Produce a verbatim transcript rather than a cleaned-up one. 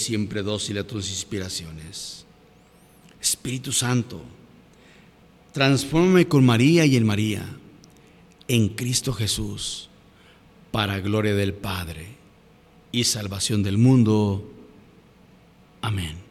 siempre dócil a tus inspiraciones. Espíritu Santo, transfórmame con María y en María, en Cristo Jesús, para gloria del Padre y salvación del mundo. Amén.